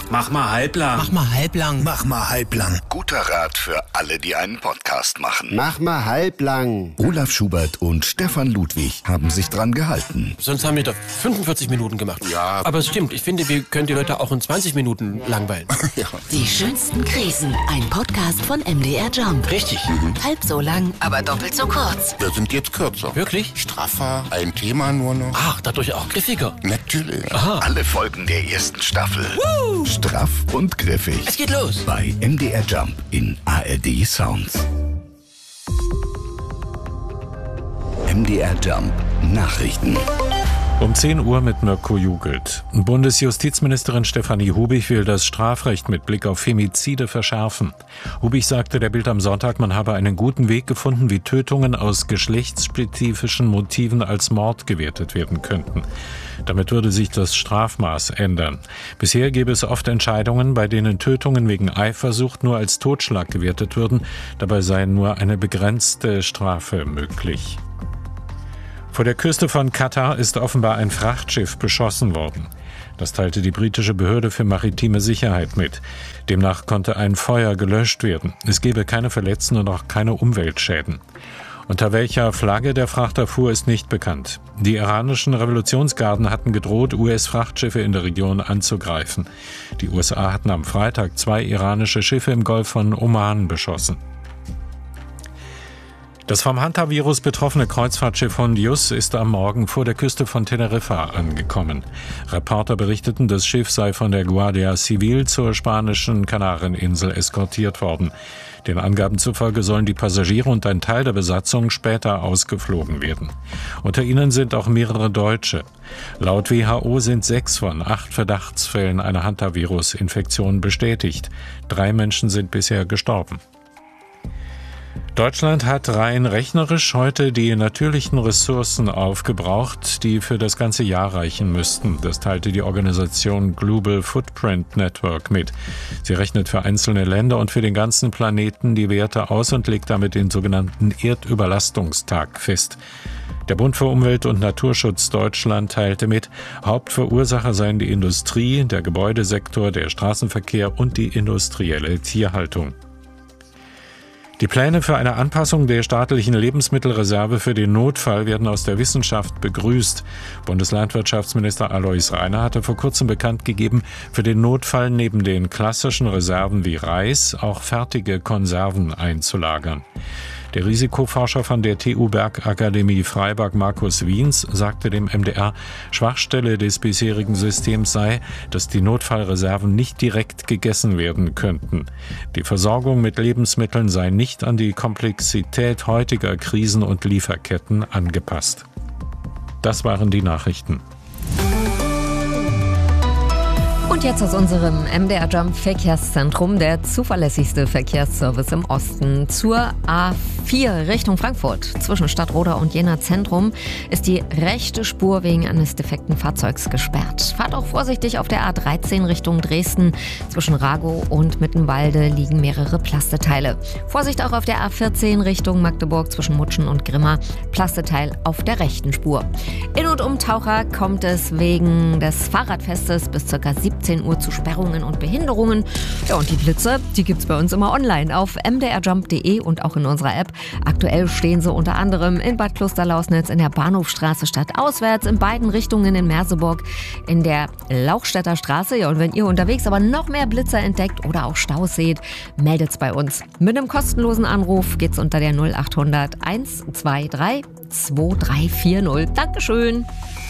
Mach mal halblang. Mach mal halblang. Mach mal halblang. Guter Rat für alle, die einen Podcast machen. Mach mal halblang. Olaf Schubert und Stefan Ludwig haben sich dran gehalten. Sonst haben wir doch 45 Minuten gemacht. Ja. Aber es stimmt, ich finde, wir können die Leute auch in 20 Minuten langweilen. Ja. Die schönsten Krisen. Ein Podcast von MDR Jump. Richtig. Halb so lang, aber doppelt so kurz. Wir sind jetzt kürzer. Wirklich? Straffer, ein Thema nur noch. Ach, dadurch auch griffiger. Natürlich. Aha. Alle Folgen der ersten Staffel. Straff und griffig. Es geht los. Bei MDR Jump in ARD Sounds. MDR Jump Nachrichten. Um 10 Uhr mit Mirko Jugelt. Bundesjustizministerin Stefanie Hubich will das Strafrecht mit Blick auf Femizide verschärfen. Hubich sagte der Bild am Sonntag, man habe einen guten Weg gefunden, wie Tötungen aus geschlechtsspezifischen Motiven als Mord gewertet werden könnten. Damit würde sich das Strafmaß ändern. Bisher gäbe es oft Entscheidungen, bei denen Tötungen wegen Eifersucht nur als Totschlag gewertet würden. Dabei sei nur eine begrenzte Strafe möglich. Vor der Küste von Katar ist offenbar ein Frachtschiff beschossen worden. Das teilte die britische Behörde für maritime Sicherheit mit. Demnach konnte ein Feuer gelöscht werden. Es gebe keine Verletzten und auch keine Umweltschäden. Unter welcher Flagge der Frachter fuhr, ist nicht bekannt. Die iranischen Revolutionsgarden hatten gedroht, US-Frachtschiffe in der Region anzugreifen. Die USA hatten am Freitag 2 iranische Schiffe im Golf von Oman beschossen. Das vom Hantavirus betroffene Kreuzfahrtschiff Hondius ist am Morgen vor der Küste von Teneriffa angekommen. Reporter berichteten, das Schiff sei von der Guardia Civil zur spanischen Kanareninsel eskortiert worden. Den Angaben zufolge sollen die Passagiere und ein Teil der Besatzung später ausgeflogen werden. Unter ihnen sind auch mehrere Deutsche. Laut WHO sind 6 von 8 Verdachtsfällen einer Hantavirus-Infektion bestätigt. 3 Menschen sind bisher gestorben. Deutschland hat rein rechnerisch heute die natürlichen Ressourcen aufgebraucht, die für das ganze Jahr reichen müssten. Das teilte die Organisation Global Footprint Network mit. Sie rechnet für einzelne Länder und für den ganzen Planeten die Werte aus und legt damit den sogenannten Erdüberlastungstag fest. Der Bund für Umwelt und Naturschutz Deutschland teilte mit, Hauptverursacher seien die Industrie, der Gebäudesektor, der Straßenverkehr und die industrielle Tierhaltung. Die Pläne für eine Anpassung der staatlichen Lebensmittelreserve für den Notfall werden aus der Wissenschaft begrüßt. Bundeslandwirtschaftsminister Alois Rainer hatte vor kurzem bekannt gegeben, für den Notfall neben den klassischen Reserven wie Reis auch fertige Konserven einzulagern. Der Risikoforscher von der TU Bergakademie Freiberg Markus Wiens sagte dem MDR, Schwachstelle des bisherigen Systems sei, dass die Notfallreserven nicht direkt gegessen werden könnten. Die Versorgung mit Lebensmitteln sei nicht an die Komplexität heutiger Krisen und Lieferketten angepasst. Das waren die Nachrichten. Und jetzt aus unserem MDR Jump Verkehrszentrum, der zuverlässigste Verkehrsservice im Osten. Zur A4 Richtung Frankfurt. Zwischen Stadtroda und Jena Zentrum ist die rechte Spur wegen eines defekten Fahrzeugs gesperrt. Fahrt auch vorsichtig auf der A13 Richtung Dresden. Zwischen Ragow und Mittenwalde liegen mehrere Plasteteile. Vorsicht auch auf der A14 Richtung Magdeburg zwischen Mutschen und Grimma. Plasteteil auf der rechten Spur. In und um Taucher kommt es wegen des Fahrradfestes bis ca. 17 Uhr zu Sperrungen und Behinderungen. Ja, und die Blitze, die gibt's bei uns immer online auf mdrjump.de und auch in unserer App. Aktuell stehen sie unter anderem in Bad Klosterlausnitz, in der Bahnhofstraße stadtauswärts, in beiden Richtungen in Merseburg, in der Lauchstädter Straße. Ja, und wenn ihr unterwegs aber noch mehr Blitzer entdeckt oder auch Staus seht, meldet's bei uns. Mit einem kostenlosen Anruf geht's unter der 0800 123 2340. Dankeschön.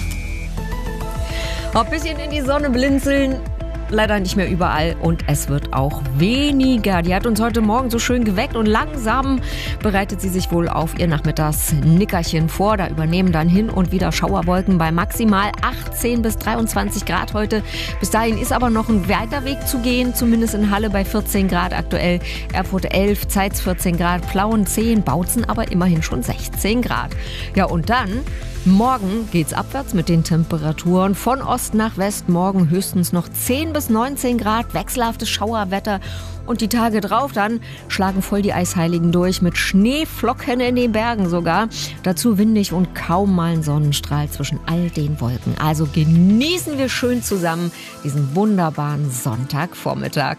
Ein bisschen in die Sonne blinzeln, leider nicht mehr überall und es wird auch weniger. Die hat uns heute Morgen so schön geweckt und langsam bereitet sie sich wohl auf ihr Nachmittagsnickerchen vor. Da übernehmen dann hin und wieder Schauerwolken bei maximal 18 bis 23 Grad heute. Bis dahin ist aber noch ein weiter Weg zu gehen, zumindest in Halle bei 14 Grad aktuell, Erfurt 11, Zeitz 14 Grad, Plauen 10, Bautzen aber immerhin schon 16 Grad. Ja und dann Morgen geht's abwärts mit den Temperaturen. Von Ost nach West morgen höchstens noch 10 bis 19 Grad, wechselhaftes Schauerwetter. Und die Tage drauf dann schlagen voll die Eisheiligen durch, mit Schneeflocken in den Bergen sogar. Dazu windig und kaum mal ein Sonnenstrahl zwischen all den Wolken. Also genießen wir schön zusammen diesen wunderbaren Sonntagvormittag.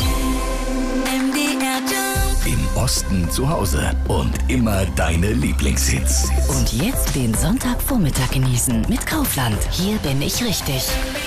Im Osten zu Hause und immer deine Lieblingshits. Und jetzt den Sonntagvormittag genießen mit Kaufland. Hier bin ich richtig.